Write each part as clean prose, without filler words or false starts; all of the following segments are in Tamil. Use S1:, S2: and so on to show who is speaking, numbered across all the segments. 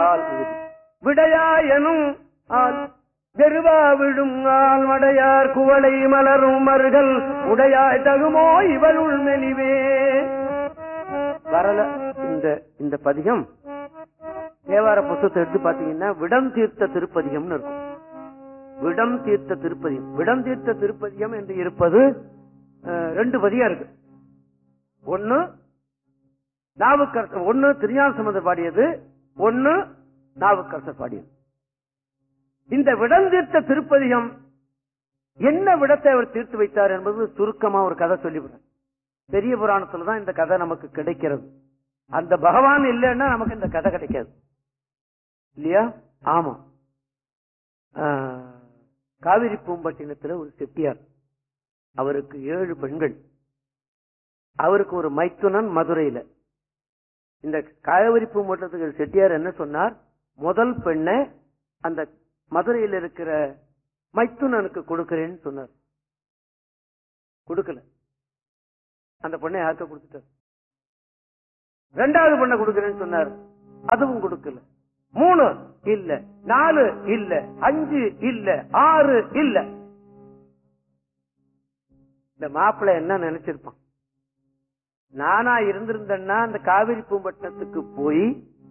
S1: ஆள் விகுதி. விடையாயனும் ஆள் வெறுவா விடும் ஆள் மடையார் குவளை மலரும் மருகல் உடையாய் தகுமோ இவளுள் மெலிவே. வரல இந்த பதிகம் தேவார புத்தகத்தை எடுத்து பாத்தீங்கன்னா விடம் தீர்த்த திருப்பதிகம்னு இருக்கும். விடம் தீர்த்த திருப்பதிகம், விடம் தீர்த்த திருப்பதிகம் என்று இருப்பது 2 பதிகம் இருக்கு. ஒன்னு நாவுக்கரசர், ஒன்னு திருஞான சம்பந்தர் பாடியது, ஒன்னு நாவுக்கரசர் பாடியது. இந்த விடம் தீர்த்த திருப்பதிகம் என்ன விடத்தை அவர் தீர்த்து வைத்தார் என்பது சுருக்கமா ஒரு கதை சொல்லிவிடுறேன். பெரிய புராணத்துலதான் இந்த கதை நமக்கு கிடைக்கிறது. அந்த பகவான் இல்லைன்னா நமக்கு இந்த கதை கிடைக்காது இல்லையா? ஆமா. காவிரி பூம்பட்டினத்துல ஒரு செட்டியார், அவருக்கு 7 பெண்கள், அவருக்கு ஒரு மைத்துனன் மதுரையில. இந்த காவிரி பூம்பட்டினத்துக்கு செட்டியார் என்ன சொன்னார், முதல் பெண்ணை அந்த மதுரையில் இருக்கிற மைத்துனனுக்கு கொடுக்கிறேன்னு சொன்னார். கொடுக்கல, அந்த பெண்ணை யாருக்க கொடுத்துட்டார். 2வது பெண்ணை கொடுக்கிறேன்னு சொன்னார், அதுவும் கொடுக்கல. 3 இல்ல, 4 இல்ல, 5 இல்ல, 6 இல்ல. இந்த மாப்பிள்ளை என்ன நினைச்சிருப்பான், நானா இருந்திருந்தேன்னா அந்த காவிரி பூம்பட்டினத்துக்கு போய்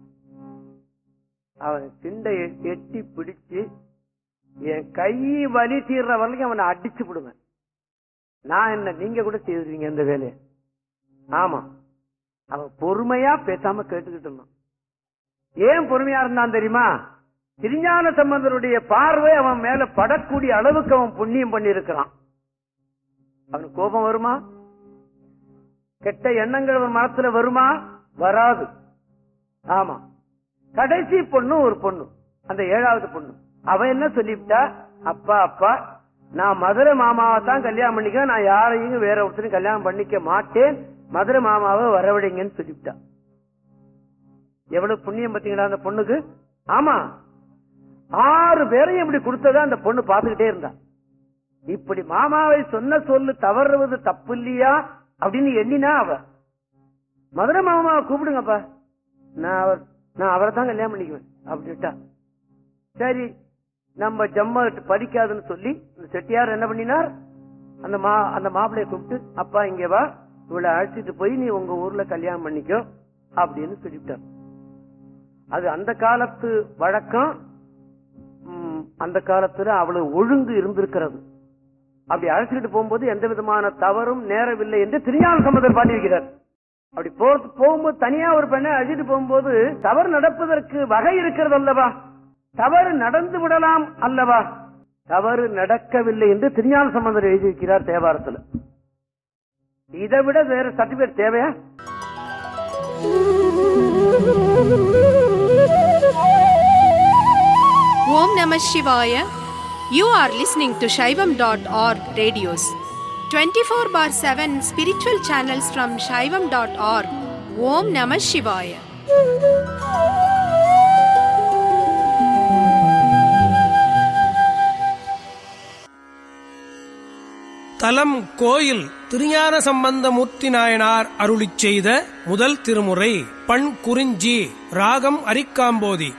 S1: அவன் சிண்டை எட்டி பிடிச்சு என் கை வலி தீர்ற வரைக்கும் அவனை அடிச்சு விடுவேன். நான் என்ன, நீங்க கூட செய்வீங்க இந்த வேலையை. ஆமா, அவன் பொறுமையா பேசாம கேட்டுக்கிட்டு இருந்தான். ஏன் பொறுமையா இருந்தான் தெரியுமா? திருஞான சம்பந்தருடைய பார்வை அவன் மேல படக்கூடிய அளவுக்கு அவன் புண்ணியம் பண்ணி இருக்கிறான். அவனுக்கு கோபம் வருமா? கெட்ட எண்ணங்கள் அவன் மனத்துல வருமா? வராது. ஆமா. கடைசி பொண்ணு ஒரு பொண்ணு, அந்த 7வது பொண்ணு, அவ என்ன சொல்லிவிட்டா, அப்பா அப்பா நான் மதுரை மாமாவை தான் கல்யாணம் பண்ணிக்க, நான் யாரையும் வேற ஒருத்தரையும் கல்யாணம் பண்ணிக்க மாட்டேன், மதுரை மாமாவை வரவிடுங்கன்னு சொல்லிவிட்டா. எவ்வளவு புண்ணியம் பார்த்தீங்களா அந்த பொண்ணுக்கு? ஆமா, 6 பேரையும் இப்படி கொடுத்ததா அந்த பொண்ணு பாத்துக்கிட்டே இருந்தா. இப்படி மாமாவை சொன்ன சொல்லு தவறுவது தப்பு இல்லையா அப்படின்னு எண்ணினா அவ மதுரை மாமாவை கூப்பிடுங்கப்பா, நான் அவரை தான் கல்யாணம் பண்ணிக்குவேன் அப்படின்ட்டா. சரி, நம்ம ஜம்ம படிக்காதுன்னு சொல்லி இந்த செட்டியார் என்ன பண்ணினார், அந்த மாப்பிளைய கூப்பிட்டு, அப்பா இங்க வா, இவளை அழைச்சிட்டு போய் நீ உங்க ஊர்ல கல்யாணம் பண்ணிக்கோ அப்படின்னு சொல்லிவிட்டார். அது அந்த காலத்து வழக்கம். அந்த காலத்துல அவ்வளவு ஒழுங்கு இருந்திருக்கிறது. அப்படி அழைச்சிட்டு போகும்போது எந்த விதமான தவறும் நேரவில்லை என்று திருஞான சம்பந்தர் பாடியிருக்கிறார். அப்படி போகும்போது தனியா ஒரு பெண்ணை அழைச்சிட்டு போகும்போது தவறு நடப்பதற்கு வகை இருக்கிறது அல்லவா, தவறு நடந்து விடலாம் அல்லவா, தவறு நடக்கவில்லை என்று திருஞான சம்பந்தர் எழுதியிருக்கிறார் தேவாரத்தில். இதை விட வேற சர்டிபிகேட் தேவையா?
S2: Om Namah Shivaya. You are listening to Shaivam.org radios. 24/7 spiritual channels from Shaivam.org. Om Namah Shivaya.
S3: தலம் கோயில் திருஞான சம்பந்தமூர்த்தி நாயனார் அருளிச் செய்த முதல் திருமுறை. பண் குறிஞ்சி, ராகம் அரிக்காம்போதி.